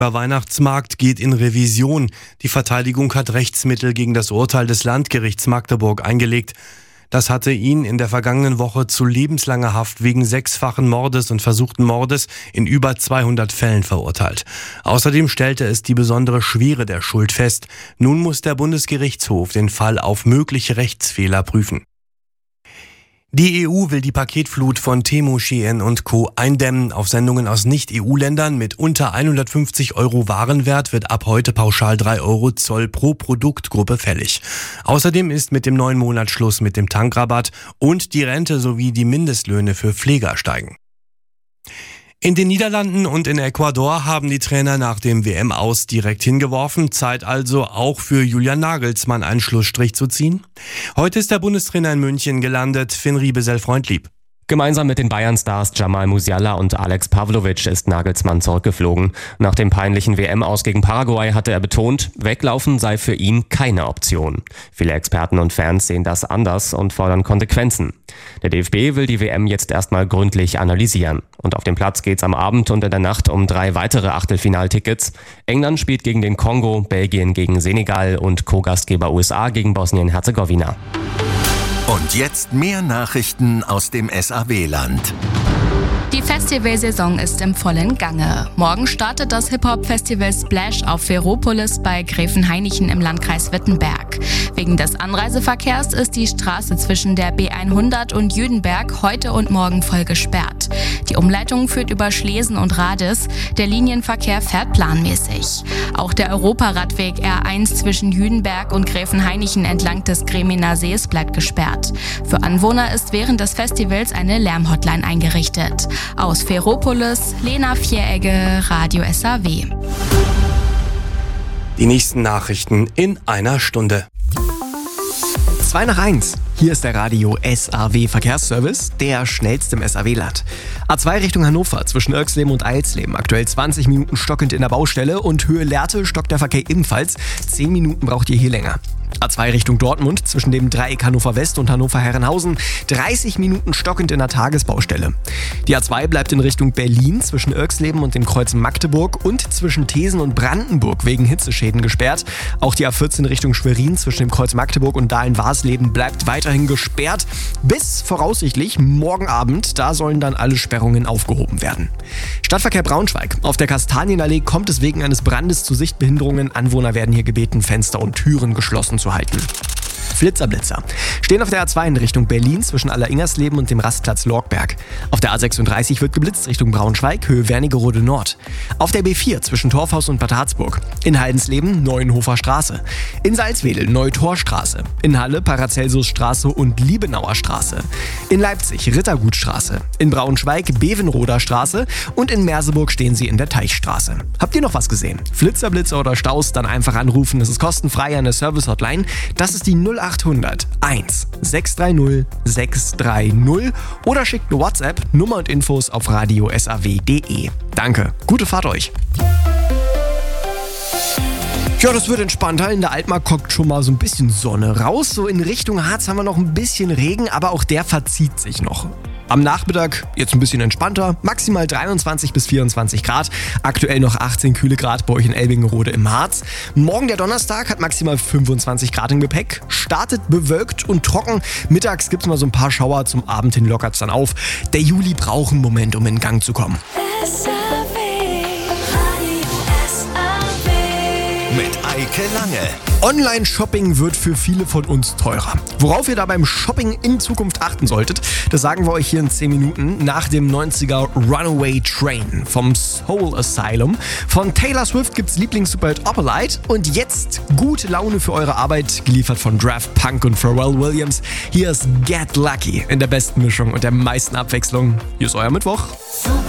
Der Weihnachtsmarkt geht in Revision. Die Verteidigung hat Rechtsmittel gegen das Urteil des Landgerichts Magdeburg eingelegt. Das hatte ihn in der vergangenen Woche zu lebenslanger Haft wegen 6-fachen Mordes und versuchten Mordes in über 200 Fällen verurteilt. Außerdem stellte es die besondere Schwere der Schuld fest. Nun muss der Bundesgerichtshof den Fall auf mögliche Rechtsfehler prüfen. Die EU will die Paketflut von Temu, Shein und Co. eindämmen. Auf Sendungen aus Nicht-EU-Ländern mit unter 150 € Warenwert wird ab heute pauschal 3 € Zoll pro Produktgruppe fällig. Außerdem ist mit dem neuen Monat Schluss mit dem Tankrabatt und die Rente sowie die Mindestlöhne für Pfleger steigen. In den Niederlanden und in Ecuador haben die Trainer nach dem WM-Aus direkt hingeworfen. Zeit also auch für Julian Nagelsmann einen Schlussstrich zu ziehen. Heute ist der Bundestrainer in München gelandet. Finn Riebesell-Freundlieb. Gemeinsam mit den Bayern-Stars Jamal Musiala und Alex Pavlovic ist Nagelsmann zurückgeflogen. Nach dem peinlichen WM-Aus gegen Paraguay hatte er betont, weglaufen sei für ihn keine Option. Viele Experten und Fans sehen das anders und fordern Konsequenzen. Der DFB will die WM jetzt erstmal gründlich analysieren. Und auf dem Platz geht's am Abend und in der Nacht um 3 weitere Achtelfinaltickets. England spielt gegen den Kongo, Belgien gegen Senegal und Co-Gastgeber USA gegen Bosnien-Herzegowina. Und jetzt mehr Nachrichten aus dem SAW-Land. Die Festivalsaison ist im vollen Gange. Morgen startet das Hip-Hop-Festival Splash auf Ferropolis bei Gräfenhainichen im Landkreis Wittenberg. Wegen des Anreiseverkehrs ist die Straße zwischen der B100 und Jüdenberg heute und morgen voll gesperrt. Die Umleitung führt über Schlesen und Radis. Der Linienverkehr fährt planmäßig. Auch der Europaradweg R1 zwischen Jüdenberg und Gräfenhainichen entlang des Greminer Sees bleibt gesperrt. Für Anwohner ist während des Festivals eine Lärmhotline eingerichtet. Aus Ferropolis, Lena Vieregge, Radio SAW. Die nächsten Nachrichten in einer Stunde. 2:01. Hier ist der Radio SAW Verkehrsservice, der schnellste im SAW-Land. A2 Richtung Hannover zwischen Irxleben und Eilsleben. Aktuell 20 Minuten stockend in der Baustelle und Höhe Lehrte stockt der Verkehr ebenfalls. 10 Minuten braucht ihr hier länger. A2 Richtung Dortmund zwischen dem Dreieck Hannover West und Hannover Herrenhausen. 30 Minuten stockend in der Tagesbaustelle. Die A2 bleibt in Richtung Berlin zwischen Irxleben und dem Kreuz Magdeburg und zwischen Thesen und Brandenburg wegen Hitzeschäden gesperrt. Auch die A14 Richtung Schwerin zwischen dem Kreuz Magdeburg und Dahlen-Warsleben bleibt weiterhin gesperrt. Bis voraussichtlich morgen Abend. Da sollen dann alle Sperrungen aufgehoben werden. Stadtverkehr Braunschweig. Auf der Kastanienallee kommt es wegen eines Brandes zu Sichtbehinderungen. Anwohner werden hier gebeten, Fenster und Türen geschlossen zu halten. Blitzerblitzer stehen auf der A2 in Richtung Berlin zwischen Alleringers-Leben und dem Rastplatz Lorgberg. Auf der A36 wird geblitzt Richtung Braunschweig, Höhe Wernigerode Nord. Auf der B4 zwischen Torfhaus und Bad Harzburg. In Haldensleben Neuenhofer Straße. In Salzwedel Neutorstraße. In Halle Paracelsusstraße und Liebenauer Straße. In Leipzig Rittergutstraße. In Braunschweig Bevenroder Straße. Und in Merseburg stehen sie in der Teichstraße. Habt ihr noch was gesehen? Flitzer, oder Staus? Dann einfach anrufen. Es ist kostenfrei an der Service-Hotline. Das ist die 0800 1 630 630 oder schickt eine WhatsApp, Nummer und Infos auf radiosaw.de. Danke, gute Fahrt euch. Ja, das wird entspannter. In der Altmark kommt schon mal so ein bisschen Sonne raus. So in Richtung Harz haben wir noch ein bisschen Regen, aber auch der verzieht sich noch. Am Nachmittag jetzt ein bisschen entspannter, maximal 23 bis 24 Grad, aktuell noch 18 kühle Grad bei euch in Elbingerode im Harz. Morgen der Donnerstag hat maximal 25 Grad im Gepäck, startet bewölkt und trocken. Mittags gibt's mal so ein paar Schauer, zum Abend hin lockert's dann auf. Der Juli braucht einen Moment, um in Gang zu kommen. Mit Eike Lange. Online-Shopping wird für viele von uns teurer. Worauf ihr da beim Shopping in Zukunft achten solltet, das sagen wir euch hier in 10 Minuten nach dem 90er Runaway Train vom Soul Asylum. Von Taylor Swift gibt's Lieblings-Superhit Opalite und jetzt gute Laune für eure Arbeit, geliefert von Daft Punk und Pharrell Williams. Hier ist Get Lucky in der besten Mischung und der meisten Abwechslung. Hier ist euer Mittwoch. Super.